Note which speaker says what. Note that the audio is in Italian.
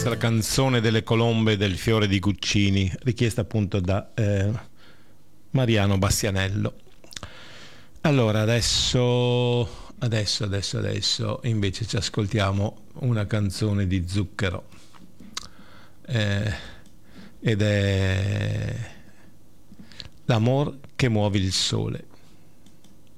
Speaker 1: questa è la canzone delle colombe del fiore di Guccini, richiesta appunto da Mariano Bastianello. Allora, adesso invece ci ascoltiamo una canzone di Zucchero, ed è L'amor che muove il sole.